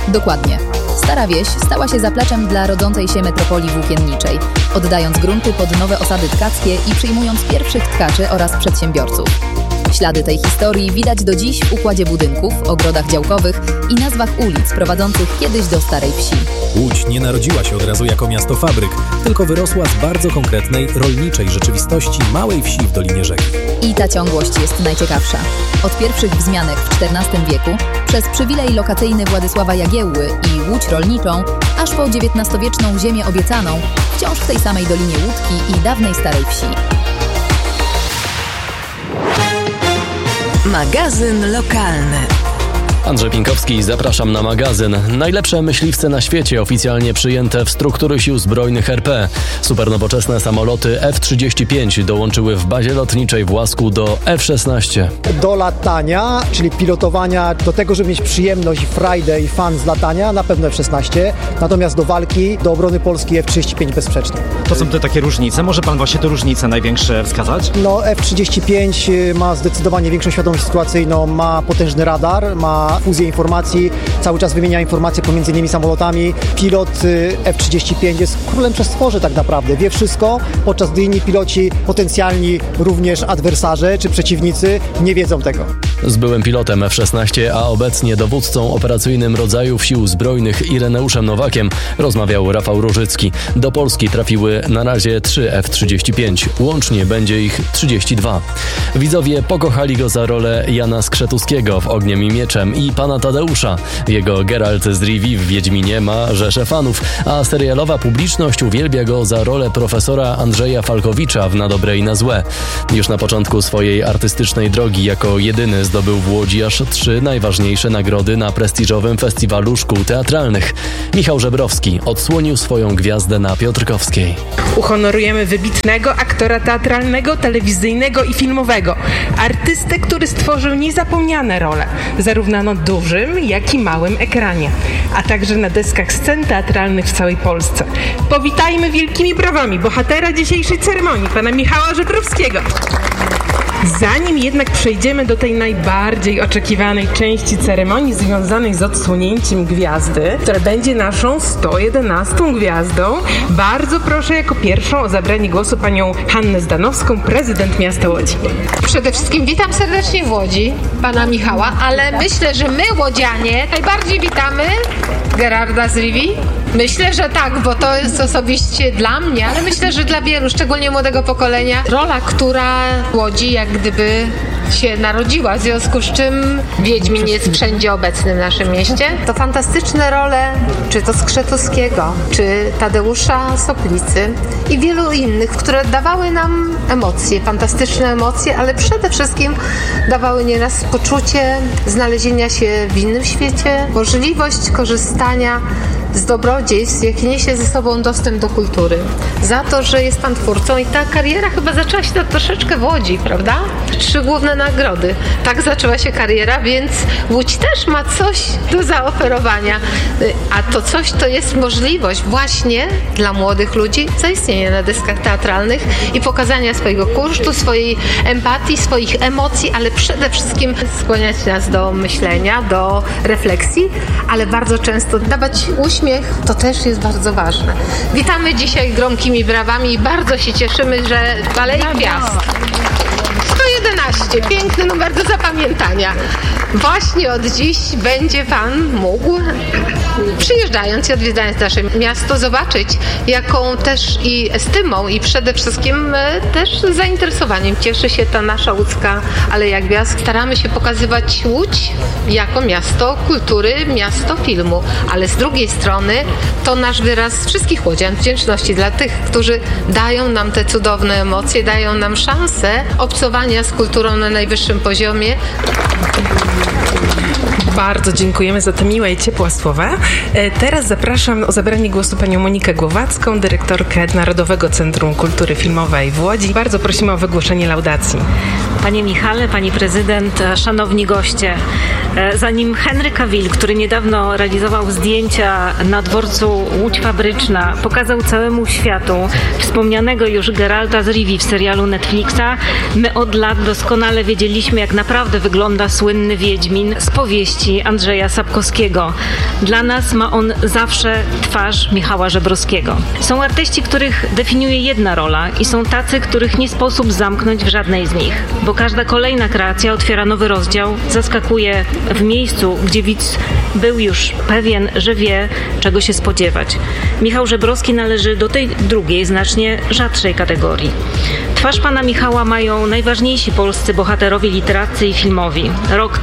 Dokładnie. Stara wieś stała się zapleczem dla rodzącej się metropolii włókienniczej, oddając grunty pod nowe osady tkackie i przyjmując pierwszych tkaczy oraz przedsiębiorców. Ślady tej historii widać do dziś w układzie budynków, ogrodach działkowych i nazwach ulic prowadzących kiedyś do Starej Wsi. Łódź nie narodziła się od razu jako miasto fabryk, tylko wyrosła z bardzo konkretnej, rolniczej rzeczywistości małej wsi w Dolinie Rzeki. I ta ciągłość jest najciekawsza. Od pierwszych wzmianek w XIV wieku, przez przywilej lokacyjny Władysława Jagiełły i łódź rolniczą, aż po XIX-wieczną ziemię obiecaną, wciąż w tej samej Dolinie Łódki i dawnej Starej Wsi. Magazyn lokalny. Andrzej Pinkowski, zapraszam na magazyn. Najlepsze myśliwce na świecie oficjalnie przyjęte w struktury Sił Zbrojnych RP. Supernowoczesne samoloty F-35 dołączyły w bazie lotniczej w Łasku do F-16. Do latania, czyli pilotowania, do tego, żeby mieć przyjemność, frajdę i fan z latania, na pewno F-16. Natomiast do walki, do obrony Polski F-35 bezsprzecznie. To są te takie różnice. Może pan właśnie te różnice największe wskazać? No, F-35 ma zdecydowanie większą świadomość sytuacyjną, ma potężny radar, ma fuzję informacji, cały czas wymienia informacje pomiędzy innymi samolotami. Pilot F-35 jest królem przez stworze tak naprawdę, wie wszystko, podczas gdy inni piloci, potencjalni również adwersarze czy przeciwnicy nie wiedzą tego. Z byłym pilotem F-16, a obecnie dowódcą operacyjnym rodzajów Sił Zbrojnych Ireneuszem Nowakiem rozmawiał Rafał Różycki. Do Polski trafiły na razie 3 F-35, łącznie będzie ich 32. Widzowie pokochali go za rolę Jana Skrzetuskiego w Ogniem i Mieczem i pana Tadeusza. Jego Geralt z Rivii w Wiedźminie ma rzeszę fanów, a serialowa publiczność uwielbia go za rolę profesora Andrzeja Falkowicza w Na dobre i na złe. Już na początku swojej artystycznej drogi jako jedyny zdobył w Łodzi aż 3 najważniejsze nagrody na prestiżowym festiwalu szkół teatralnych. Michał Żebrowski odsłonił swoją gwiazdę na Piotrkowskiej. Uhonorujemy wybitnego aktora teatralnego, telewizyjnego i filmowego. Artystę, który stworzył niezapomniane role, zarówno na dużym, jak i małym ekranie, a także na deskach scen teatralnych w całej Polsce. Powitajmy wielkimi brawami bohatera dzisiejszej ceremonii, pana Michała Żebrowskiego. Zanim jednak przejdziemy do tej najbardziej oczekiwanej części ceremonii związanej z odsłonięciem gwiazdy, która będzie naszą 111 gwiazdą, bardzo proszę jako pierwszą o zabranie głosu panią Hannę Zdanowską, prezydent miasta Łodzi. Przede wszystkim witam serdecznie w Łodzi pana Michała, ale myślę, że my, łodzianie, najbardziej witamy Gerarda z Rivii. Myślę, że tak, bo to jest osobiście dla mnie, ale myślę, że dla wielu, szczególnie młodego pokolenia, rola, która w Łodzi jak gdyby się narodziła, w związku z czym Wiedźmin jest wszędzie obecny w naszym mieście. To fantastyczne role, czy to Skrzetuskiego, czy Tadeusza Soplicy i wielu innych, które dawały nam emocje, fantastyczne emocje, ale przede wszystkim dawały nieraz poczucie znalezienia się w innym świecie, możliwość korzystania z dobrodziejstw, jakie niesie ze sobą dostęp do kultury. Za to, że jest pan twórcą i ta kariera chyba zaczęła się troszeczkę w Łodzi, prawda? 3 główne nagrody. Tak zaczęła się kariera, więc Łódź też ma coś do zaoferowania. A to coś to jest możliwość właśnie dla młodych ludzi zaistnienia na deskach teatralnych i pokazania swojego kursztu, swojej empatii, swoich emocji, ale przede wszystkim skłaniać nas do myślenia, do refleksji, ale bardzo często dawać uśmiech, to też jest bardzo ważne. Witamy dzisiaj gromkimi brawami i bardzo się cieszymy, że Alei Gwiazd 111, piękny numer do zapamiętania. Właśnie od dziś będzie pan mógł, przyjeżdżając i odwiedzając nasze miasto, zobaczyć, jaką też i estymą i przede wszystkim też zainteresowaniem cieszy się ta nasza łódzka Aleja Gwiazd. Staramy się pokazywać Łódź jako miasto kultury, miasto filmu, ale z drugiej strony to nasz wyraz wszystkich łodzian wdzięczności dla tych, którzy dają nam te cudowne emocje, dają nam szansę obcowania z kulturą na najwyższym poziomie. Bardzo dziękujemy za te miłe i ciepłe słowa. Teraz zapraszam o zabranie głosu panią Monikę Głowacką, dyrektorkę Narodowego Centrum Kultury Filmowej w Łodzi. Bardzo prosimy o wygłoszenie laudacji. Panie Michale, Pani Prezydent, szanowni goście. Zanim Henry Cavill, który niedawno realizował zdjęcia na dworcu Łódź Fabryczna, pokazał całemu światu wspomnianego już Geralta z Rivii w serialu Netflixa, my od lat doskonale wiedzieliśmy, jak naprawdę wygląda słynny Wiedźmin z powieści Andrzeja Sapkowskiego. Dla nas ma on zawsze twarz Michała Żebrowskiego. Są artyści, których definiuje jedna rola i są tacy, których nie sposób zamknąć w żadnej z nich, bo każda kolejna kreacja otwiera nowy rozdział, zaskakuje w miejscu, gdzie widz był już pewien, że wie, czego się spodziewać. Michał Żebrowski należy do tej drugiej, znacznie rzadszej kategorii. Twarz pana Michała mają najważniejsi polscy bohaterowie literaccy i filmowi. Rok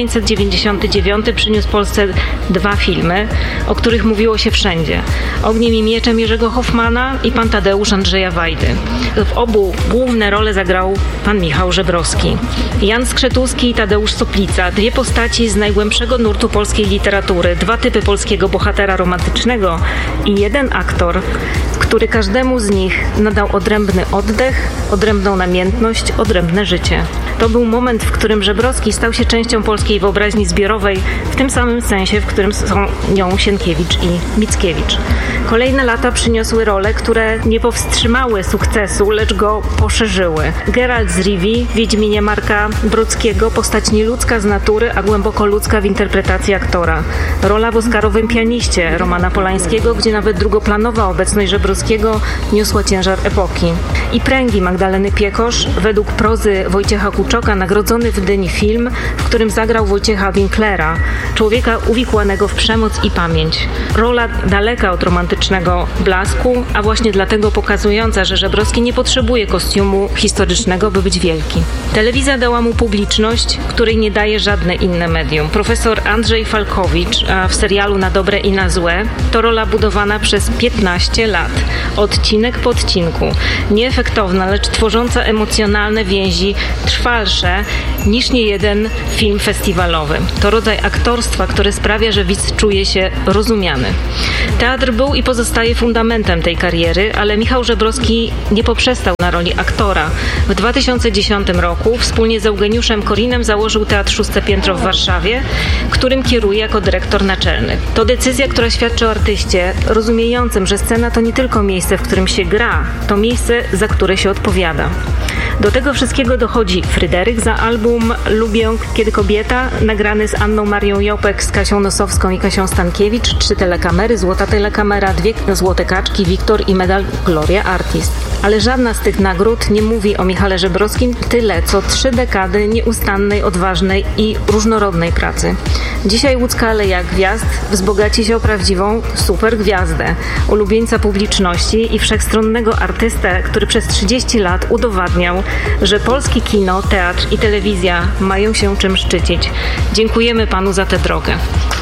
1999 przyniósł Polsce 2 filmy, o których mówiło się wszędzie. Ogniem i mieczem Jerzego Hoffmana i Pan Tadeusz Andrzeja Wajdy. W obu główne role zagrał pan Michał Żebrowski. Jan Skrzetuski i Tadeusz Soplica, 2 postaci z najgłębszego nurtu polskiej literatury, 2 typy polskiego bohatera romantycznego i 1 aktor, który każdemu z nich nadał odrębny oddech, odrębną namiętność, odrębne życie. To był moment, w którym Żebrowski stał się częścią polskiej wyobraźni zbiorowej, w tym samym sensie, w którym są nią Sienkiewicz i Mickiewicz. Kolejne lata przyniosły role, które nie powstrzymały sukcesu, lecz go poszerzyły. Geralt z Rivii, Wiedźminie Marka Brodskiego, postać nieludzka z natury, a głęboko ludzka w interpretacji aktora. Rola w oscarowym Pianiście Romana Polańskiego, gdzie nawet drugoplanowa obecność Żebrowskiego niosła ciężar epoki. I Pręgi Magdaleny Piekosz, według prozy Wojciecha Kuczoka, nagrodzony w Gdyni film, w którym zagrał Wojciecha Winklera, człowieka uwikłanego w przemoc i pamięć. Rola daleka od romantycznego blasku, a właśnie dlatego pokazująca, że Żebrowski nie potrzebuje kostiumu historycznego, by być wielki. Telewizja dała mu publiczność, której nie daje żadne inne medium. Profesor Andrzej Falkowicz w serialu Na dobre i na złe to rola budowana przez 15 lat, odcinek po odcinku. Nieefektowna, lecz tworząca emocjonalne więzi trwalsze niż niejeden film festiwalowy. To rodzaj aktorstwa, który sprawia, że widz czuje się rozumiany. Teatr był i pozostaje fundamentem tej kariery, ale Michał Żebrowski nie poprzestał na roli aktora. W 2010 roku wspólnie z Eugeniuszem Korinem założył Teatr Szóste Piętro w Warszawie, którym kieruje jako dyrektor naczelny. To decyzja, która świadczy o artyście rozumiejącym, że scena to nie tylko miejsce, w którym się gra, to miejsce, za które się odpowiada. Do tego wszystkiego dochodzi Fryderyk za album Lubię Kiedy Kobieta, nagrany z Anną Marią Jopek, z Kasią Nosowską i Kasią Stankiewicz, 3 telekamery, Złota telekamera, 2 złote kaczki, Wiktor i medal Gloria Artist. Ale żadna z tych nagród nie mówi o Michale Żebrowskim tyle, co 3 dekady nieustannej, odważnej i różnorodnej pracy. Dzisiaj łódzka Aleja Gwiazd wzbogaci się o prawdziwą supergwiazdę, ulubieńca publiczności i wszechstronnego artystę, który przez 30 lat udowadniał, że polskie kino, teatr i telewizja mają się czym szczycić. Dziękujemy panu za tę drogę.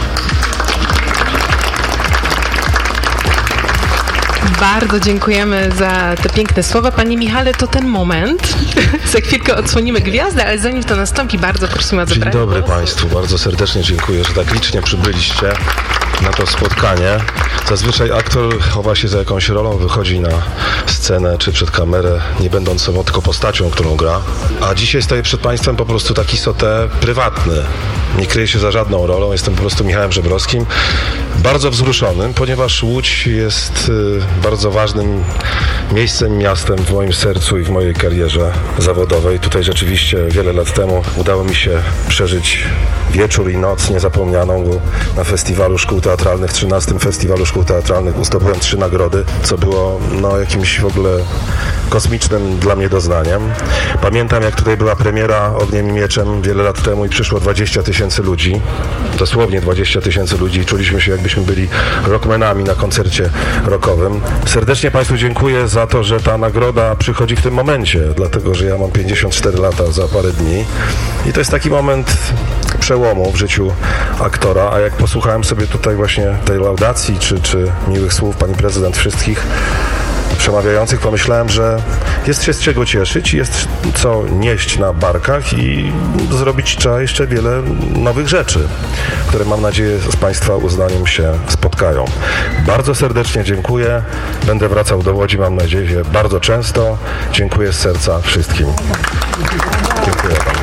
Bardzo dziękujemy za te piękne słowa. Panie Michale, to ten moment. Za chwilkę odsłonimy gwiazdę, ale zanim to nastąpi, bardzo prosimy o zabranie Dzień dobry głosu. Państwu, bardzo serdecznie dziękuję, że tak licznie przybyliście na to spotkanie. Zazwyczaj aktor chowa się za jakąś rolą, wychodzi na scenę czy przed kamerę, nie będąc sobą tylko postacią, którą gra. A dzisiaj staję przed Państwem po prostu taki sotę prywatny. Nie kryję się za żadną rolą, jestem po prostu Michałem Żebrowskim. Bardzo wzruszonym, ponieważ Łódź jest bardzo ważnym miejscem, miastem w moim sercu i w mojej karierze zawodowej. Tutaj rzeczywiście wiele lat temu udało mi się przeżyć wieczór i noc niezapomnianą, bo na Festiwalu Szkół Teatralnych, 13. Festiwalu Szkół Teatralnych zdobyłem 3 nagrody, co było jakimś w ogóle kosmicznym dla mnie doznaniem. Pamiętam, jak tutaj była premiera Ogniem i Mieczem wiele lat temu i przyszło 20 000 ludzi, dosłownie 20 000 ludzi i czuliśmy się, jakbyśmy byli rockmanami na koncercie rockowym. Serdecznie Państwu dziękuję za to, że ta nagroda przychodzi w tym momencie, dlatego, że ja mam 54 lata za parę dni i to jest taki moment przełomu w życiu aktora, a jak posłuchałem sobie tutaj właśnie tej laudacji czy miłych słów pani prezydent wszystkich, przemawiających pomyślałem, że jest się z czego cieszyć, jest co nieść na barkach i zrobić trzeba jeszcze wiele nowych rzeczy, które mam nadzieję z Państwa uznaniem się spotkają. Bardzo serdecznie dziękuję. Będę wracał do Łodzi, mam nadzieję, bardzo często. Dziękuję z serca wszystkim. Dziękuję Panu.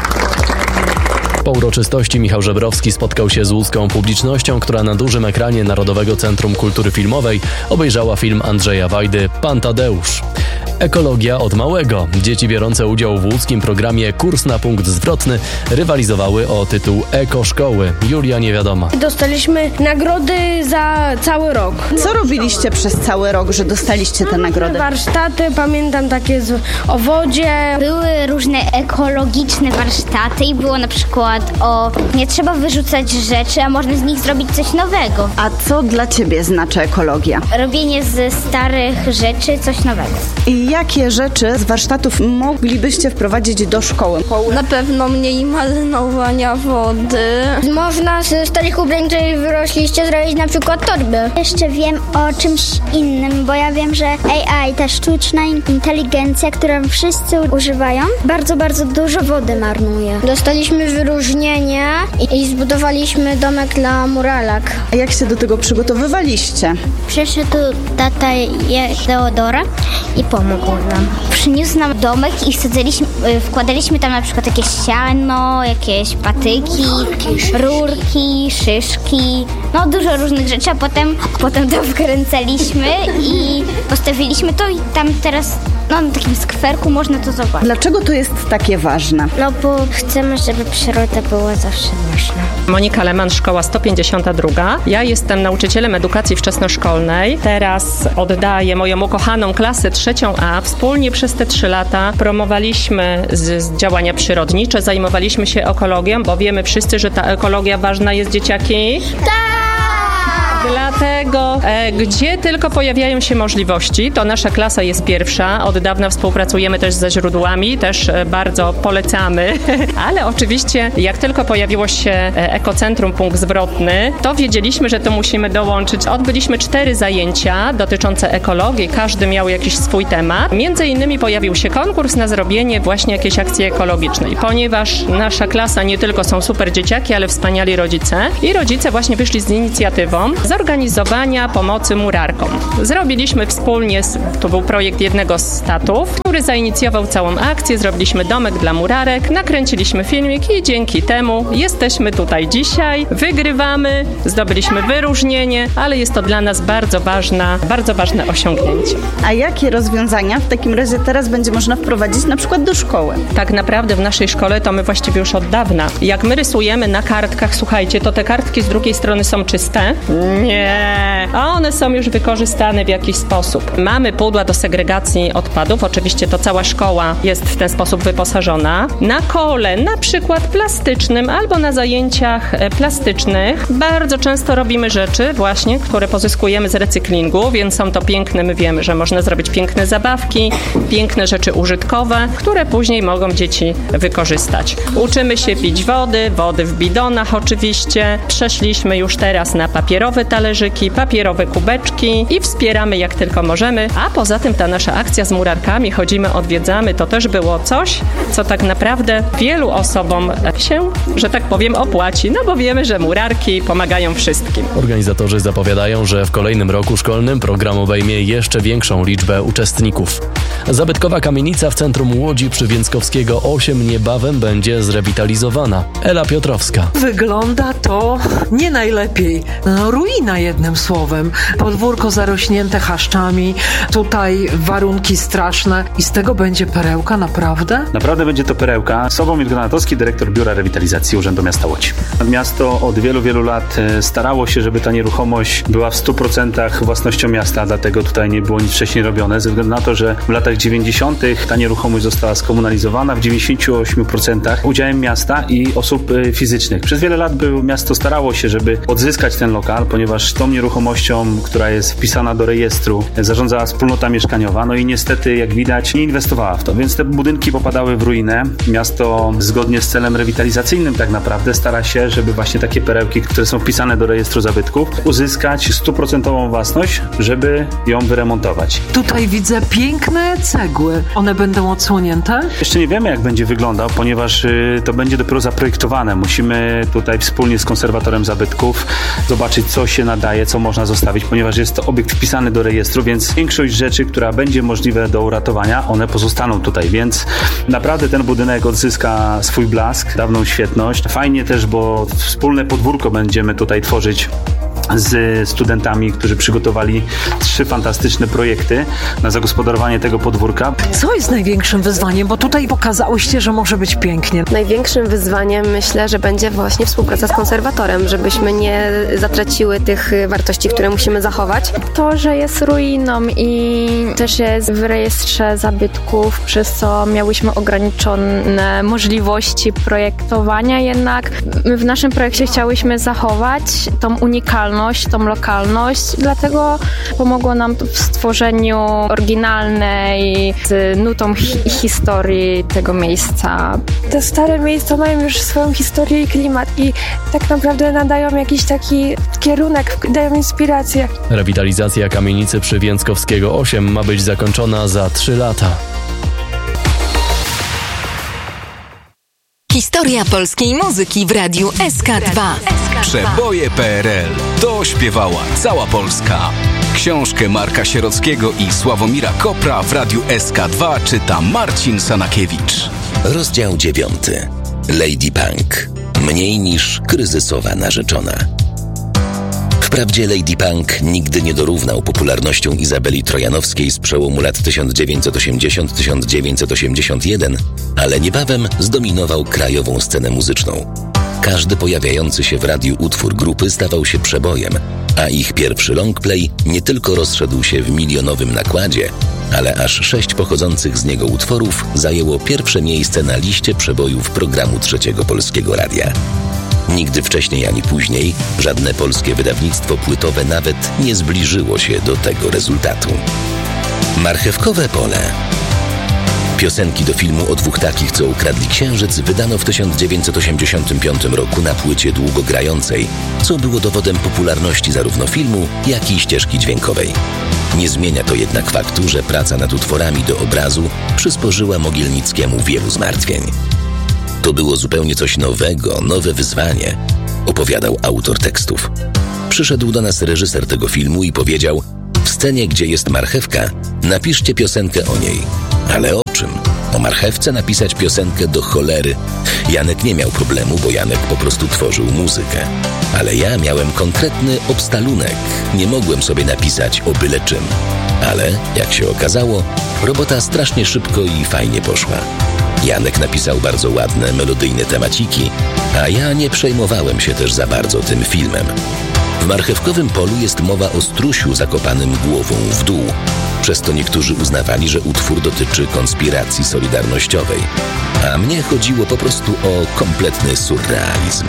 Po uroczystości Michał Żebrowski spotkał się z łódzką publicznością, która na dużym ekranie Narodowego Centrum Kultury Filmowej obejrzała film Andrzeja Wajdy „Pan Tadeusz”. Ekologia od małego. Dzieci biorące udział w łódzkim programie Kurs na punkt zwrotny rywalizowały o tytuł Eko-szkoły. Julia Niewiadoma. Dostaliśmy nagrody za cały rok. Co robiliście przez cały rok, że dostaliście te nagrody? Warsztaty, pamiętam takie o wodzie. Były różne ekologiczne warsztaty i było na przykład nie trzeba wyrzucać rzeczy, a można z nich zrobić coś nowego. A co dla Ciebie znaczy ekologia? Robienie ze starych rzeczy coś nowego. I jakie rzeczy z warsztatów moglibyście wprowadzić do szkoły? Na pewno mniej marnowania wody. Można z starych ubrań, które wyrośliście, zrobić na przykład torby. Jeszcze wiem o czymś innym, bo ja wiem, że AI, ta sztuczna inteligencja, którą wszyscy używają, bardzo, bardzo dużo wody marnuje. Dostaliśmy wyróżnienie i zbudowaliśmy domek dla muralek. A jak się do tego przygotowywaliście? Przyszedł tata Teodora i pomógł nam. Przyniósł nam domek i wkładaliśmy tam na przykład jakieś siano, jakieś patyki, rurki, szyszki, dużo różnych rzeczy, a potem to wkręcaliśmy i postawiliśmy to i tam teraz na takim skwerku można to zobaczyć. Dlaczego to jest takie ważne? Bo chcemy, żeby przyroda była zawsze ważna. Monika Leman, szkoła 152. Ja jestem nauczycielem edukacji wczesnoszkolnej. Teraz oddaję moją ukochaną klasę 3A. Wspólnie przez te 3 lata promowaliśmy działania przyrodnicze, zajmowaliśmy się ekologią, bo wiemy wszyscy, że ta ekologia ważna jest, dzieciaki. Dlatego, gdzie tylko pojawiają się możliwości, to nasza klasa jest pierwsza. Od dawna współpracujemy też ze źródłami, też bardzo polecamy. Ale oczywiście, jak tylko pojawiło się Ekocentrum Punkt Zwrotny, to wiedzieliśmy, że to musimy dołączyć. Odbyliśmy 4 zajęcia dotyczące ekologii. Każdy miał jakiś swój temat. Między innymi pojawił się konkurs na zrobienie właśnie jakiejś akcji ekologicznej. Ponieważ nasza klasa nie tylko są super dzieciaki, ale wspaniali rodzice. I rodzice właśnie wyszli z inicjatywą zorganizowania pomocy murarkom. Zrobiliśmy wspólnie, to był projekt jednego z statów, który zainicjował całą akcję, zrobiliśmy domek dla murarek, nakręciliśmy filmik i dzięki temu jesteśmy tutaj dzisiaj, wygrywamy, zdobyliśmy wyróżnienie, ale jest to dla nas bardzo ważne osiągnięcie. A jakie rozwiązania w takim razie teraz będzie można wprowadzić na przykład do szkoły? Tak naprawdę w naszej szkole to my właściwie już od dawna. Jak my rysujemy na kartkach, słuchajcie, to te kartki z drugiej strony są czyste? Nie, a one są już wykorzystane w jakiś sposób. Mamy pudła do segregacji odpadów, oczywiście to cała szkoła jest w ten sposób wyposażona. Na kole, na przykład plastycznym albo na zajęciach plastycznych bardzo często robimy rzeczy właśnie, które pozyskujemy z recyklingu, więc są to piękne, my wiemy, że można zrobić piękne zabawki, piękne rzeczy użytkowe, które później mogą dzieci wykorzystać. Uczymy się pić wody w bidonach oczywiście. Przeszliśmy już teraz na papierowe talerzyki, papierowe kubeczki i wspieramy jak tylko możemy, a poza tym ta nasza akcja z murarkami, chodzimy, odwiedzamy, to też było coś, co tak naprawdę wielu osobom się, że tak powiem, opłaci, bo wiemy, że murarki pomagają wszystkim. Organizatorzy zapowiadają, że w kolejnym roku szkolnym program obejmie jeszcze większą liczbę uczestników. Zabytkowa kamienica w centrum Łodzi przy Więckowskiego 8 niebawem będzie zrewitalizowana. Ela Piotrowska. Wygląda to nie najlepiej. Ruina jednym słowem. Podwórko zarośnięte chaszczami, tutaj warunki straszne i z tego będzie perełka, naprawdę? Naprawdę będzie to perełka. Sławomir Granatowski, dyrektor Biura Rewitalizacji Urzędu Miasta Łodzi. Miasto od wielu lat starało się, żeby ta nieruchomość była w 100% własnością miasta, dlatego tutaj nie było nic wcześniej robione, ze względu na to, że w latach 90. ta nieruchomość została skomunalizowana w 98% udziałem miasta i osób fizycznych. Przez wiele lat miasto starało się, żeby odzyskać ten lokal, ponieważ tą tą nieruchomością, która jest wpisana do rejestru, zarządzała wspólnota mieszkaniowa, no i niestety, jak widać, nie inwestowała w to, więc te budynki popadały w ruinę. Miasto zgodnie z celem rewitalizacyjnym tak naprawdę stara się, żeby właśnie takie perełki, które są wpisane do rejestru zabytków, uzyskać 100% własność, żeby ją wyremontować. Tutaj widzę piękne cegły. One będą odsłonięte? Jeszcze nie wiemy, jak będzie wyglądał, ponieważ to będzie dopiero zaprojektowane. Musimy tutaj wspólnie z konserwatorem zabytków zobaczyć, co się nadaje, co można zostawić, ponieważ jest to obiekt wpisany do rejestru, więc większość rzeczy, która będzie możliwe do uratowania, one pozostaną tutaj, więc naprawdę ten budynek odzyska swój blask, dawną świetność. Fajnie też, bo wspólne podwórko będziemy tutaj tworzyć z studentami, którzy przygotowali 3 fantastyczne projekty na zagospodarowanie tego podwórka. Co jest największym wyzwaniem? Bo tutaj pokazałyście, że może być pięknie. Największym wyzwaniem myślę, że będzie właśnie współpraca z konserwatorem, żebyśmy nie zatraciły tych wartości, które musimy zachować. To, że jest ruiną i też jest w rejestrze zabytków, przez co miałyśmy ograniczone możliwości projektowania, jednak my w naszym projekcie chciałyśmy zachować tą unikalność, tą lokalność, dlatego pomogło nam to w stworzeniu oryginalnej, z nutą historii tego miejsca. Te stare miejsca mają już swoją historię i klimat i tak naprawdę nadają jakiś taki kierunek, dają inspirację. Rewitalizacja kamienicy przy Więckowskiego 8 ma być zakończona za 3 lata. Historia polskiej muzyki w radiu SK2. Przeboje PRL. To śpiewała cała Polska. Książkę Marka Sierockiego i Sławomira Kopra w radiu SK2 czyta Marcin Sanakiewicz. Rozdział 9. Lady Punk. Mniej niż kryzysowa narzeczona. Wprawdzie Lady Punk nigdy nie dorównał popularnością Izabeli Trojanowskiej z przełomu lat 1980-1981, ale niebawem zdominował krajową scenę muzyczną. Każdy pojawiający się w radiu utwór grupy stawał się przebojem, a ich pierwszy longplay nie tylko rozszedł się w milionowym nakładzie, ale aż 6 pochodzących z niego utworów zajęło pierwsze miejsce na liście przebojów programu Trzeciego Polskiego Radia. Nigdy wcześniej ani później żadne polskie wydawnictwo płytowe nawet nie zbliżyło się do tego rezultatu. Marchewkowe pole. Piosenki do filmu o 2 takich, co ukradli księżyc, wydano w 1985 roku na płycie długogrającej, co było dowodem popularności zarówno filmu, jak i ścieżki dźwiękowej. Nie zmienia to jednak faktu, że praca nad utworami do obrazu przysporzyła Mogielnickiemu wielu zmartwień. To było zupełnie coś nowego, nowe wyzwanie, opowiadał autor tekstów. Przyszedł do nas reżyser tego filmu i powiedział: w scenie, gdzie jest marchewka, napiszcie piosenkę o niej. Ale o czym? O marchewce napisać piosenkę do cholery. Janek nie miał problemu, bo Janek po prostu tworzył muzykę. Ale ja miałem konkretny obstalunek. Nie mogłem sobie napisać o byle czym. Ale, jak się okazało, robota strasznie szybko i fajnie poszła. Janek napisał bardzo ładne, melodyjne temaciki, a ja nie przejmowałem się też za bardzo tym filmem. W Marchewkowym polu jest mowa o strusiu zakopanym głową w dół. Przez to niektórzy uznawali, że utwór dotyczy konspiracji solidarnościowej. A mnie chodziło po prostu o kompletny surrealizm.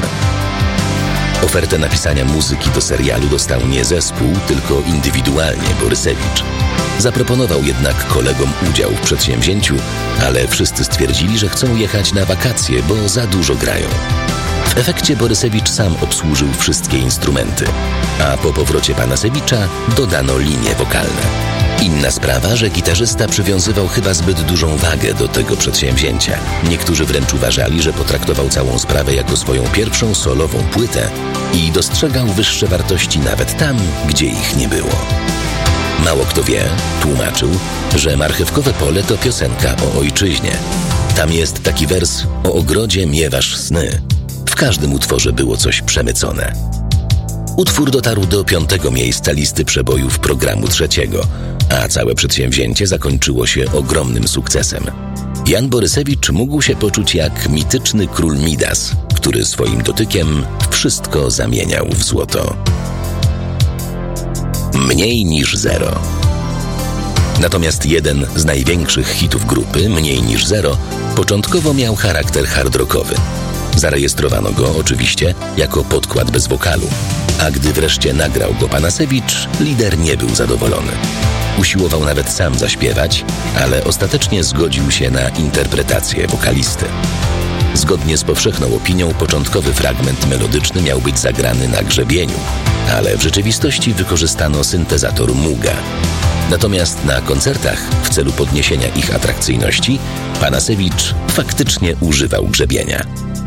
Ofertę napisania muzyki do serialu dostał nie zespół, tylko indywidualnie Borysewicz. Zaproponował jednak kolegom udział w przedsięwzięciu, ale wszyscy stwierdzili, że chcą jechać na wakacje, bo za dużo grają. W efekcie Borysewicz sam obsłużył wszystkie instrumenty, a po powrocie pana Sewicza dodano linie wokalne. Inna sprawa, że gitarzysta przywiązywał chyba zbyt dużą wagę do tego przedsięwzięcia. Niektórzy wręcz uważali, że potraktował całą sprawę jako swoją pierwszą solową płytę i dostrzegał wyższe wartości nawet tam, gdzie ich nie było. Mało kto wie, tłumaczył, że Marchewkowe pole to piosenka o ojczyźnie. Tam jest taki wers: o ogrodzie miewasz sny. W każdym utworze było coś przemycone. Utwór dotarł do 5. miejsca listy przebojów programu Trzeciego, a całe przedsięwzięcie zakończyło się ogromnym sukcesem. Jan Borysewicz mógł się poczuć jak mityczny król Midas, który swoim dotykiem wszystko zamieniał w złoto. Mniej niż zero. Natomiast jeden z największych hitów grupy, Mniej niż zero, początkowo miał charakter hard rockowy. Zarejestrowano go oczywiście jako podkład bez wokalu. A gdy wreszcie nagrał go Panasewicz, lider nie był zadowolony. Usiłował nawet sam zaśpiewać, ale ostatecznie zgodził się na interpretację wokalisty. Zgodnie z powszechną opinią początkowy fragment melodyczny miał być zagrany na grzebieniu, ale w rzeczywistości wykorzystano syntezator Muga. Natomiast na koncertach, w celu podniesienia ich atrakcyjności, Panasewicz faktycznie używał grzebienia.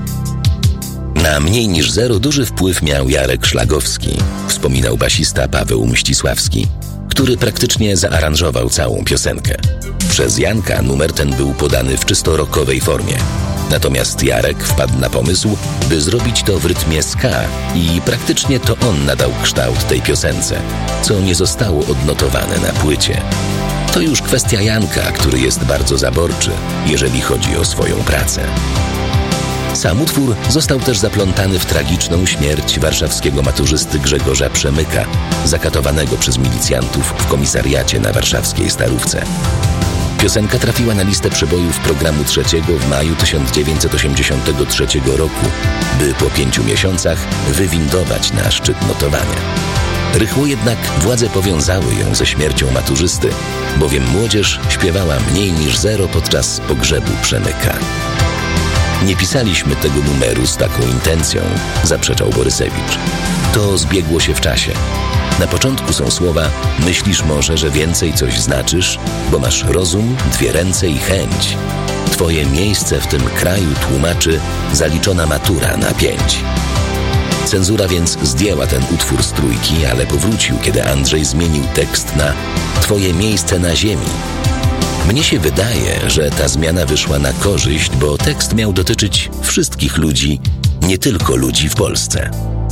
Na Mniej niż zero duży wpływ miał Jarek Szlagowski, wspominał basista Paweł Mścisławski, który praktycznie zaaranżował całą piosenkę. Przez Janka numer ten był podany w czysto rockowej formie. Natomiast Jarek wpadł na pomysł, by zrobić to w rytmie ska i praktycznie to on nadał kształt tej piosence, co nie zostało odnotowane na płycie. To już kwestia Janka, który jest bardzo zaborczy, jeżeli chodzi o swoją pracę. Sam utwór został też zaplątany w tragiczną śmierć warszawskiego maturzysty Grzegorza Przemyka, zakatowanego przez milicjantów w komisariacie na warszawskiej Starówce. Piosenka trafiła na listę przebojów programu trzeciego w maju 1983 roku, by po 5 miesiącach wywindować na szczyt notowania. Rychło jednak władze powiązały ją ze śmiercią maturzysty, bowiem młodzież śpiewała Mniej niż zero podczas pogrzebu Przemyka. Nie pisaliśmy tego numeru z taką intencją, zaprzeczał Borysewicz. To zbiegło się w czasie. Na początku są słowa: myślisz może, że więcej coś znaczysz, bo masz rozum, 2 ręce i chęć. Twoje miejsce w tym kraju tłumaczy zaliczona matura na 5. Cenzura więc zdjęła ten utwór z trójki, ale powrócił, kiedy Andrzej zmienił tekst na Twoje miejsce na ziemi. Mnie się wydaje, że ta zmiana wyszła na korzyść, bo tekst miał dotyczyć wszystkich ludzi, nie tylko ludzi w Polsce.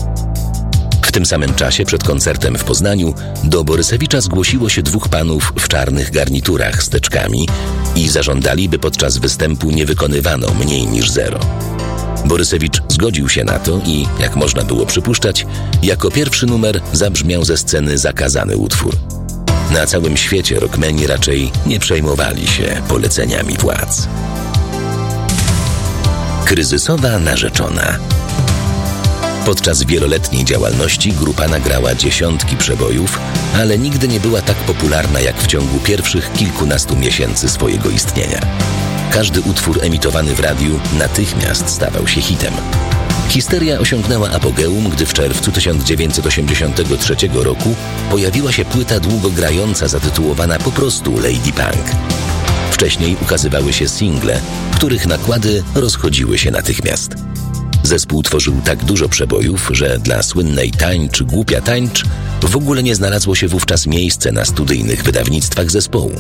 W tym samym czasie przed koncertem w Poznaniu do Borysewicza zgłosiło się 2 panów w czarnych garniturach z teczkami i zażądali, by podczas występu nie wykonywano Mniej niż zero. Borysewicz zgodził się na to i, jak można było przypuszczać, jako pierwszy numer zabrzmiał ze sceny zakazany utwór. Na całym świecie rockmeni raczej nie przejmowali się poleceniami władz. Kryzysowa narzeczona. Podczas wieloletniej działalności grupa nagrała dziesiątki przebojów, ale nigdy nie była tak popularna jak w ciągu pierwszych kilkunastu miesięcy swojego istnienia. Każdy utwór emitowany w radiu natychmiast stawał się hitem. Histeria osiągnęła apogeum, gdy w czerwcu 1983 roku pojawiła się płyta długogrająca zatytułowana po prostu Lady Punk. Wcześniej ukazywały się single, których nakłady rozchodziły się natychmiast. Zespół tworzył tak dużo przebojów, że dla słynnej Tańcz, głupia tańcz w ogóle nie znalazło się wówczas miejsce na studyjnych wydawnictwach zespołu.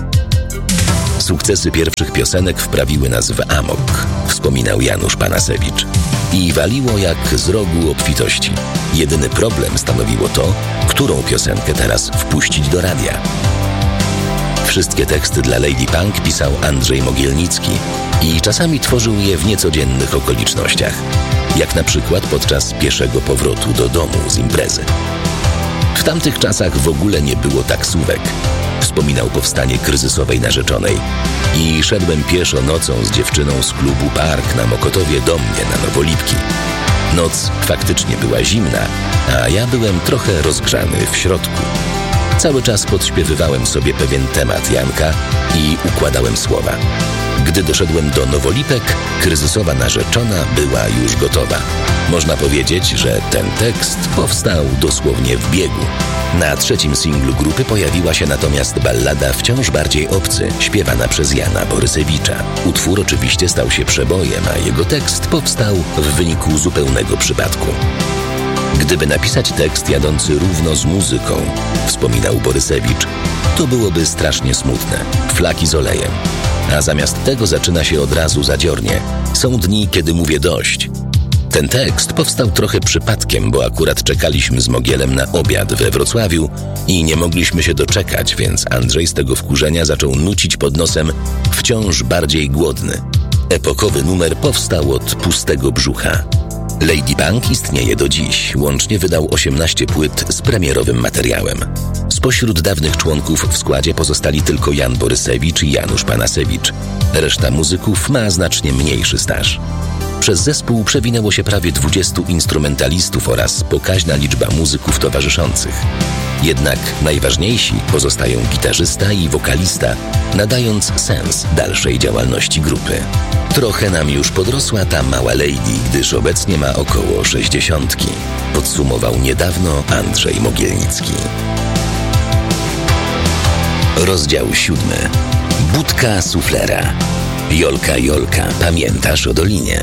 Sukcesy pierwszych piosenek wprawiły nas w amok, wspominał Janusz Panasewicz. I waliło jak z rogu obfitości. Jedyny problem stanowiło to, którą piosenkę teraz wpuścić do radia. Wszystkie teksty dla Lady Punk pisał Andrzej Mogielnicki i czasami tworzył je w niecodziennych okolicznościach, jak na przykład podczas pieszego powrotu do domu z imprezy. W tamtych czasach w ogóle nie było taksówek, wspominał powstanie kryzysowej narzeczonej. I szedłem pieszo nocą z dziewczyną z klubu Park na Mokotowie do mnie na Nowolipki. Noc faktycznie była zimna, a ja byłem trochę rozgrzany w środku. Cały czas podśpiewywałem sobie pewien temat Janka i układałem słowa. Gdy doszedłem do Nowolipek, kryzysowa narzeczona była już gotowa. Można powiedzieć, że ten tekst powstał dosłownie w biegu. Na 3. singlu grupy pojawiła się natomiast ballada Wciąż bardziej obcy, śpiewana przez Jana Borysewicza. Utwór oczywiście stał się przebojem, a jego tekst powstał w wyniku zupełnego przypadku. Gdyby napisać tekst jadący równo z muzyką, wspominał Borysewicz, to byłoby strasznie smutne. Flaki z olejem. A zamiast tego zaczyna się od razu zadziornie. Są dni, kiedy mówię dość. Ten tekst powstał trochę przypadkiem, bo akurat czekaliśmy z Mogielem na obiad we Wrocławiu i nie mogliśmy się doczekać, więc Andrzej z tego wkurzenia zaczął nucić pod nosem Wciąż bardziej głodny. Epokowy numer powstał od pustego brzucha. Lady Punk istnieje do dziś. Łącznie wydał 18 płyt z premierowym materiałem. Spośród dawnych członków w składzie pozostali tylko Jan Borysewicz i Janusz Panasewicz. Reszta muzyków ma znacznie mniejszy staż. przez zespół przewinęło się prawie 20 instrumentalistów oraz pokaźna liczba muzyków towarzyszących. Jednak najważniejsi pozostają gitarzysta i wokalista, nadając sens dalszej działalności grupy. Trochę nam już podrosła ta mała lady, gdyż obecnie ma około 60, podsumował niedawno Andrzej Mogielnicki. Rozdział 7. Budka suflera. Jolka, Jolka, pamiętasz o Dolinie?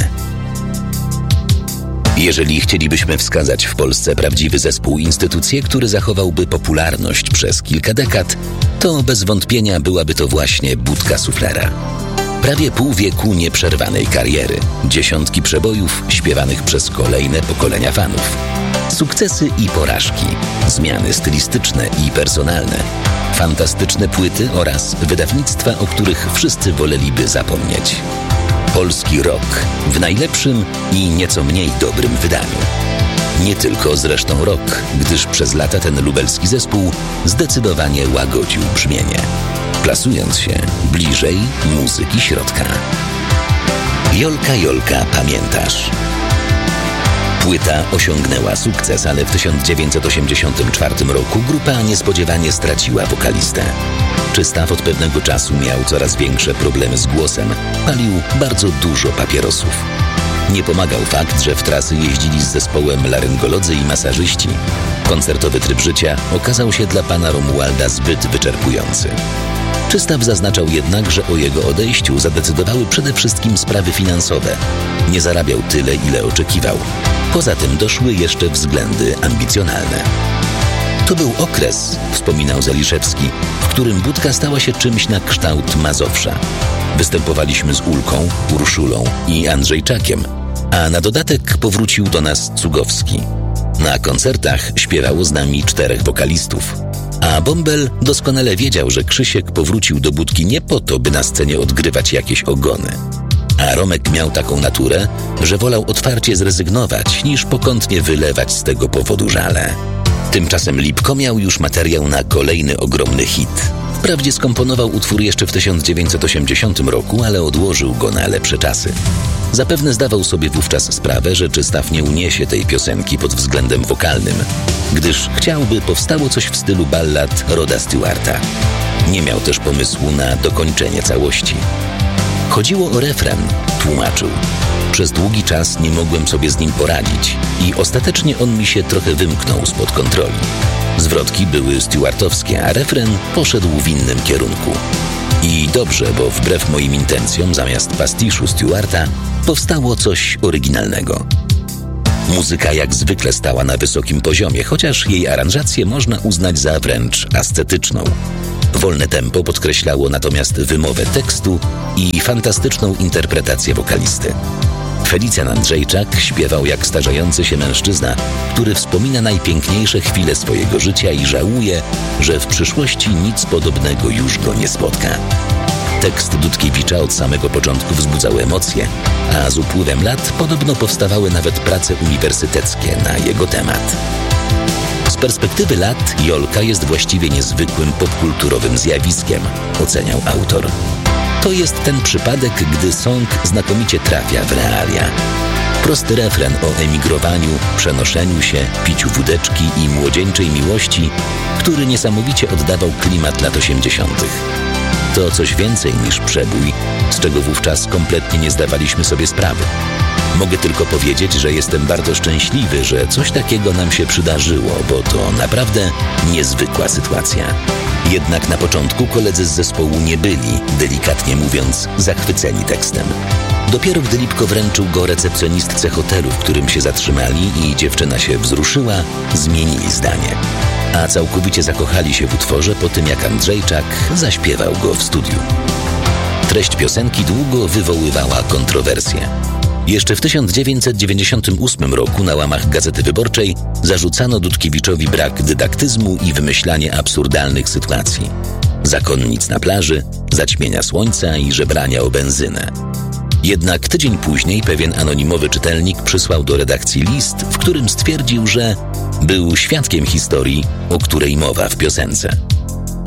Jeżeli chcielibyśmy wskazać w Polsce prawdziwy zespół, instytucję, który zachowałby popularność przez kilka dekad, to bez wątpienia byłaby to właśnie Budka Suflera. Prawie pół wieku nieprzerwanej kariery, dziesiątki przebojów śpiewanych przez kolejne pokolenia fanów. Sukcesy i porażki, zmiany stylistyczne i personalne, fantastyczne płyty oraz wydawnictwa, o których wszyscy woleliby zapomnieć. Polski rock w najlepszym i nieco mniej dobrym wydaniu. Nie tylko zresztą rock, gdyż przez lata ten lubelski zespół zdecydowanie łagodził brzmienie, plasując się bliżej muzyki środka. Jolka, Jolka, pamiętasz? Płyta osiągnęła sukces, ale w 1984 roku grupa niespodziewanie straciła wokalistę. Czystaw od pewnego czasu miał coraz większe problemy z głosem, palił bardzo dużo papierosów. Nie pomagał fakt, że w trasy jeździli z zespołem laryngolodzy i masażyści. Koncertowy tryb życia okazał się dla pana Romualda zbyt wyczerpujący. Czystaw zaznaczał jednak, że o jego odejściu zadecydowały przede wszystkim sprawy finansowe. Nie zarabiał tyle, ile oczekiwał. Poza tym doszły jeszcze względy ambicjonalne. To był okres, wspominał Zaliszewski, w którym Budka stała się czymś na kształt Mazowsza. Występowaliśmy z Ulką, Urszulą i Andrzejczakiem, a na dodatek powrócił do nas Cugowski. Na koncertach śpiewało z nami 4 wokalistów. A Bąbel doskonale wiedział, że Krzysiek powrócił do Budki nie po to, by na scenie odgrywać jakieś ogony. A Romek miał taką naturę, że wolał otwarcie zrezygnować, niż pokątnie wylewać z tego powodu żale. Tymczasem Lipko miał już materiał na kolejny ogromny hit. Wprawdzie skomponował utwór jeszcze w 1980 roku, ale odłożył go na lepsze czasy. Zapewne zdawał sobie wówczas sprawę, że Czystaw nie uniesie tej piosenki pod względem wokalnym, gdyż chciałby powstało coś w stylu ballad Roda Stewarta. Nie miał też pomysłu na dokończenie całości. Chodziło o refren, tłumaczył. Przez długi czas nie mogłem sobie z nim poradzić i ostatecznie on mi się trochę wymknął spod kontroli. Zwrotki były stewartowskie, a refren poszedł w innym kierunku. I dobrze, bo wbrew moim intencjom zamiast pastiszu Stewarta powstało coś oryginalnego. Muzyka jak zwykle stała na wysokim poziomie, chociaż jej aranżację można uznać za wręcz ascetyczną. Wolne tempo podkreślało natomiast wymowę tekstu i fantastyczną interpretację wokalisty. Felicjan Andrzejczak śpiewał jak starzejący się mężczyzna, który wspomina najpiękniejsze chwile swojego życia i żałuje, że w przyszłości nic podobnego już go nie spotka. Tekst Dudkiewicza od samego początku wzbudzał emocje, a z upływem lat podobno powstawały nawet prace uniwersyteckie na jego temat. Z perspektywy lat Jolka jest właściwie niezwykłym popkulturowym zjawiskiem, oceniał autor. To jest ten przypadek, gdy song znakomicie trafia w realia. Prosty refren o emigrowaniu, przenoszeniu się, piciu wódeczki i młodzieńczej miłości, który niesamowicie oddawał klimat lat 80. To coś więcej niż przebój, z czego wówczas kompletnie nie zdawaliśmy sobie sprawy. Mogę tylko powiedzieć, że jestem bardzo szczęśliwy, że coś takiego nam się przydarzyło, bo to naprawdę niezwykła sytuacja. Jednak na początku koledzy z zespołu nie byli, delikatnie mówiąc, zachwyceni tekstem. Dopiero gdy Lipko wręczył go recepcjonistce hotelu, w którym się zatrzymali i dziewczyna się wzruszyła, zmienili zdanie. A całkowicie zakochali się w utworze po tym, jak Andrzejczak zaśpiewał go w studiu. Treść piosenki długo wywoływała kontrowersje. Jeszcze w 1998 roku na łamach Gazety Wyborczej zarzucano Dudkiewiczowi brak dydaktyzmu i wymyślanie absurdalnych sytuacji. Zakonnic na plaży, zaćmienia słońca i żebrania o benzynę. Jednak tydzień później pewien anonimowy czytelnik przysłał do redakcji list, w którym stwierdził, że był świadkiem historii, o której mowa w piosence.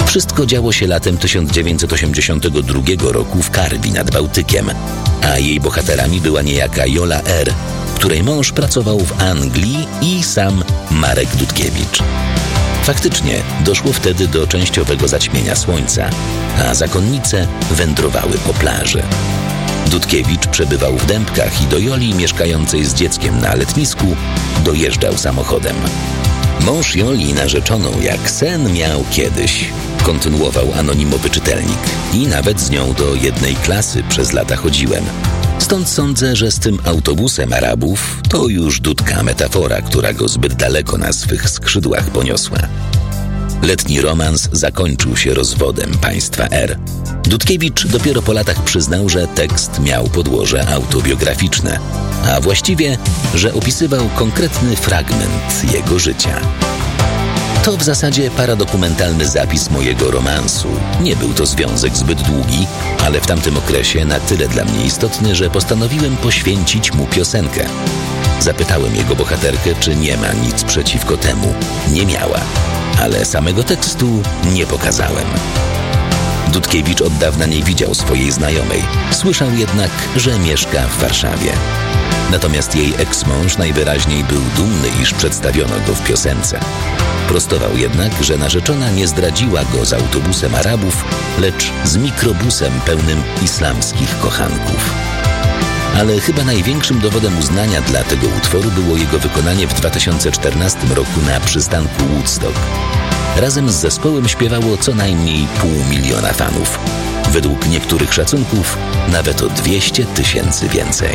Wszystko działo się latem 1982 roku w Karwi nad Bałtykiem, a jej bohaterami była niejaka Jola R., której mąż pracował w Anglii, i sam Marek Dudkiewicz. Faktycznie doszło wtedy do częściowego zaćmienia słońca, a zakonnice wędrowały po plaży. Dudkiewicz przebywał w Dębkach i do Joli, mieszkającej z dzieckiem na letnisku, dojeżdżał samochodem. Mąż Joli narzeczoną jak sen miał kiedyś, kontynuował anonimowy czytelnik, i nawet z nią do jednej klasy przez lata chodziłem. Stąd sądzę, że z tym autobusem Arabów to już Dudka metafora, która go zbyt daleko na swych skrzydłach poniosła. Letni romans zakończył się rozwodem państwa R. Dudkiewicz dopiero po latach przyznał, że tekst miał podłoże autobiograficzne, a właściwie, że opisywał konkretny fragment jego życia. To w zasadzie paradokumentalny zapis mojego romansu. Nie był to związek zbyt długi, ale w tamtym okresie na tyle dla mnie istotny, że postanowiłem poświęcić mu piosenkę. Zapytałem jego bohaterkę, czy nie ma nic przeciwko temu. Nie miała, ale samego tekstu nie pokazałem. Dudkiewicz od dawna nie widział swojej znajomej. Słyszał jednak, że mieszka w Warszawie. Natomiast jej eks-mąż najwyraźniej był dumny, iż przedstawiono go w piosence. Prostował jednak, że narzeczona nie zdradziła go z autobusem Arabów, lecz z mikrobusem pełnym islamskich kochanków. Ale chyba największym dowodem uznania dla tego utworu było jego wykonanie w 2014 roku na przystanku Woodstock. Razem z zespołem śpiewało co najmniej 500 000 fanów. Według niektórych szacunków nawet o 200 000 więcej.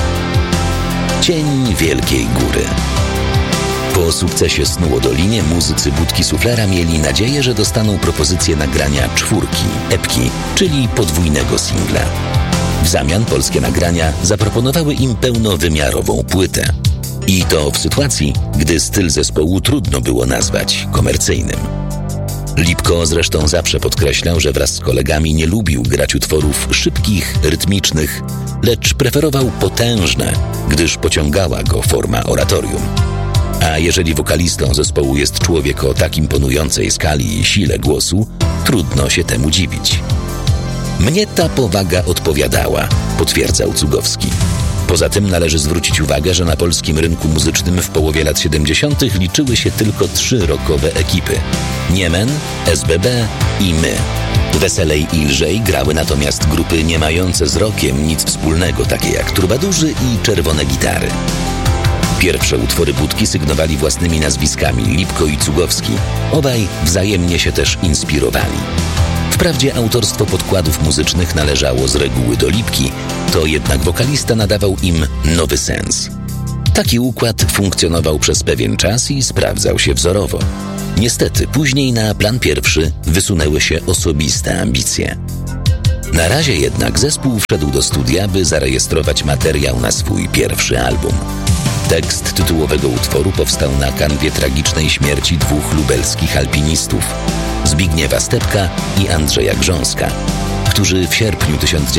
Cień Wielkiej Góry. Po sukcesie Snu o Dolinie muzycy Budki Suflera mieli nadzieję, że dostaną propozycję nagrania 4, epki, czyli podwójnego singla. W zamian polskie nagrania zaproponowały im pełnowymiarową płytę. I to w sytuacji, gdy styl zespołu trudno było nazwać komercyjnym. Lipko zresztą zawsze podkreślał, że wraz z kolegami nie lubił grać utworów szybkich, rytmicznych, lecz preferował potężne, gdyż pociągała go forma oratorium. A jeżeli wokalistą zespołu jest człowiek o tak imponującej skali i sile głosu, trudno się temu dziwić. Mnie ta powaga odpowiadała, potwierdzał Cugowski. Poza tym należy zwrócić uwagę, że na polskim rynku muzycznym w połowie lat 70. liczyły się tylko 3 rockowe ekipy: Niemen, SBB i my. Weselej i lżej grały natomiast grupy nie mające z rockiem nic wspólnego, takie jak Trubadurzy i Czerwone Gitary. Pierwsze utwory Budki sygnowali własnymi nazwiskami Lipko i Cugowski. Obaj wzajemnie się też inspirowali. Wprawdzie autorstwo podkładów muzycznych należało z reguły do Lipki, to jednak wokalista nadawał im nowy sens. Taki układ funkcjonował przez pewien czas i sprawdzał się wzorowo. Niestety później na plan pierwszy wysunęły się osobiste ambicje. Na razie jednak zespół wszedł do studia, by zarejestrować materiał na swój pierwszy album. Tekst tytułowego utworu powstał na kanwie tragicznej śmierci 2 lubelskich alpinistów, Zbigniewa Stepka i Andrzeja Grząska, którzy w sierpniu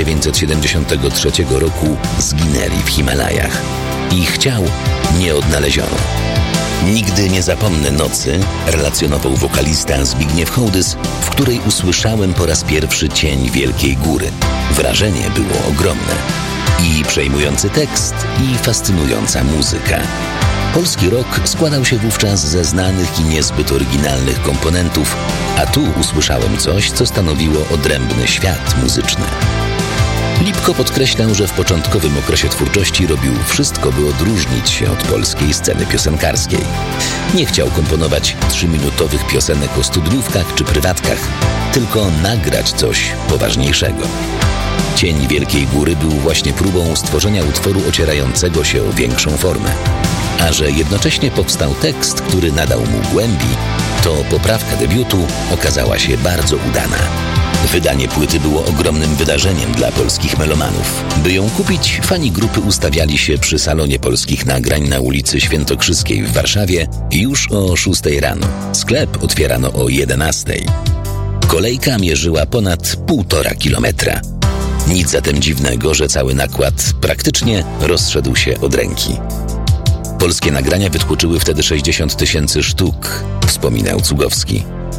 1973 roku zginęli w Himalajach. Ich ciał nie odnaleziono. Nigdy nie zapomnę nocy, relacjonował wokalista Zbigniew Hołdys, w której usłyszałem po raz pierwszy cień Wielkiej Góry. Wrażenie było ogromne. I przejmujący tekst, i fascynująca muzyka. Polski rock składał się wówczas ze znanych i niezbyt oryginalnych komponentów, a tu usłyszałem coś, co stanowiło odrębny świat muzyczny. Lipko podkreślał, że w początkowym okresie twórczości robił wszystko, by odróżnić się od polskiej sceny piosenkarskiej. Nie chciał komponować 3-minutowych piosenek o studniówkach czy prywatkach, tylko nagrać coś poważniejszego. Cień Wielkiej Góry był właśnie próbą stworzenia utworu ocierającego się o większą formę. A że jednocześnie powstał tekst, który nadał mu głębi, to poprawka debiutu okazała się bardzo udana. Wydanie płyty było ogromnym wydarzeniem dla polskich melomanów. By ją kupić, fani grupy ustawiali się przy salonie polskich nagrań na ulicy Świętokrzyskiej w Warszawie już o 6 rano. Sklep otwierano o 11. Kolejka mierzyła ponad 1,5 kilometra. Nic zatem dziwnego, że cały nakład praktycznie rozszedł się od ręki. Polskie nagrania wytłoczyły wtedy 60 000 sztuk, wspominał Cugowski.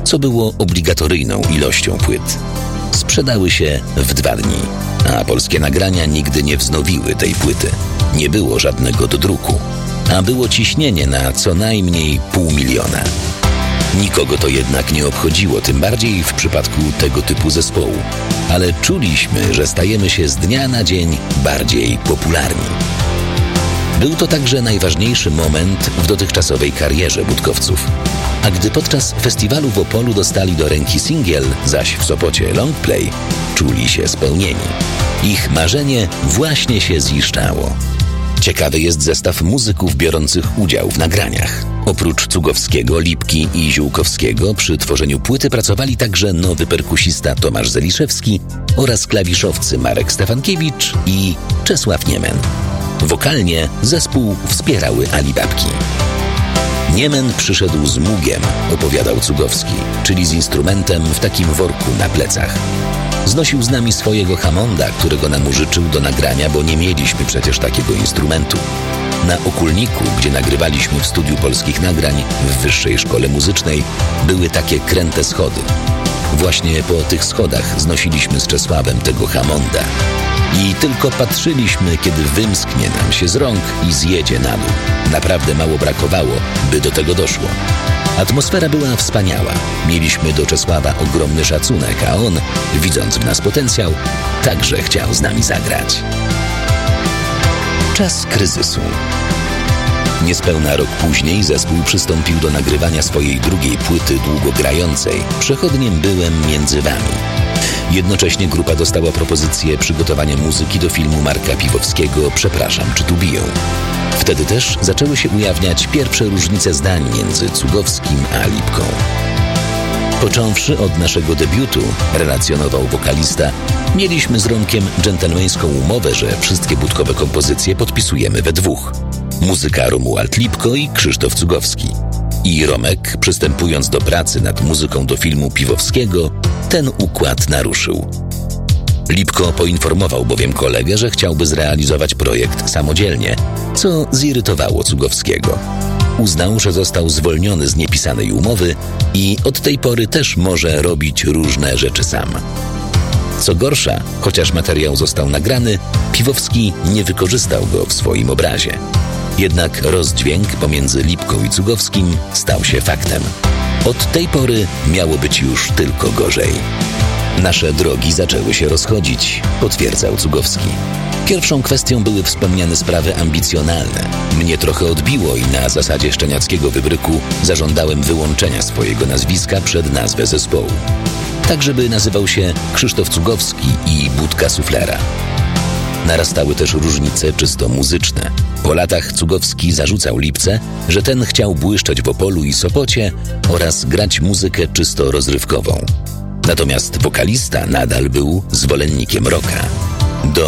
co było obligatoryjną ilością płyt. Sprzedały się w 2 dni, a polskie nagrania nigdy nie wznowiły tej płyty. Nie było żadnego dodruku, a było ciśnienie na co najmniej 500 000. Nikogo to jednak nie obchodziło, tym bardziej w przypadku tego typu zespołu. Ale czuliśmy, że stajemy się z dnia na dzień bardziej popularni. Był to także najważniejszy moment w dotychczasowej karierze Budkowców. A gdy podczas festiwalu w Opolu dostali do ręki singiel, zaś w Sopocie longplay, czuli się spełnieni. Ich marzenie właśnie się ziszczało. Ciekawy jest zestaw muzyków biorących udział w nagraniach. Oprócz Cugowskiego, Lipki i Ziółkowskiego przy tworzeniu płyty pracowali także nowy perkusista Tomasz Zeliszewski oraz klawiszowcy Marek Stefankiewicz i Czesław Niemen. Wokalnie zespół wspierały Alibabki. Niemen przyszedł z mugiem, opowiadał Cugowski, czyli z instrumentem w takim worku na plecach. Znosił z nami swojego Hammonda, którego nam użyczył do nagrania, bo nie mieliśmy przecież takiego instrumentu. Na Okulniku, gdzie nagrywaliśmy w Studiu Polskich Nagrań w Wyższej Szkole Muzycznej, były takie kręte schody. Właśnie po tych schodach znosiliśmy z Czesławem tego Hammonda. I tylko patrzyliśmy, kiedy wymsknie nam się z rąk i zjedzie na dół. Naprawdę mało brakowało, by do tego doszło. Atmosfera była wspaniała. Mieliśmy do Czesława ogromny szacunek, a on, widząc w nas potencjał, także chciał z nami zagrać. Czas kryzysu. Niespełna rok później zespół przystąpił do nagrywania swojej drugiej płyty długogrającej Przechodniem byłem między wami. Jednocześnie grupa dostała propozycję przygotowania muzyki do filmu Marka Piwowskiego Przepraszam, czy tu biją? Wtedy też zaczęły się ujawniać pierwsze różnice zdań między Cugowskim a Lipką. Począwszy od naszego debiutu, relacjonował wokalista, mieliśmy z Romkiem dżentelmeńską umowę, że wszystkie budkowe kompozycje podpisujemy we dwóch. Muzyka Romuald Lipko i Krzysztof Cugowski. I Romek, przystępując do pracy nad muzyką do filmu Piwowskiego, ten układ naruszył. Lipko poinformował bowiem kolegę, że chciałby zrealizować projekt samodzielnie, co zirytowało Cugowskiego. Uznał, że został zwolniony z niepisanej umowy i od tej pory też może robić różne rzeczy sam. Co gorsza, chociaż materiał został nagrany, Piwowski nie wykorzystał go w swoim obrazie. Jednak rozdźwięk pomiędzy Lipką i Cugowskim stał się faktem. Od tej pory miało być już tylko gorzej. Nasze drogi zaczęły się rozchodzić, potwierdzał Cugowski. Pierwszą kwestią były wspomniane sprawy ambicjonalne. Mnie trochę odbiło i na zasadzie szczeniackiego wybryku zażądałem wyłączenia swojego nazwiska przed nazwę zespołu. Tak, żeby nazywał się Krzysztof Cugowski i Budka Suflera. Narastały też różnice czysto muzyczne. Po latach Cugowski zarzucał Lipce, że ten chciał błyszczeć w Opolu i Sopocie oraz grać muzykę czysto rozrywkową. Natomiast wokalista nadal był zwolennikiem rocka.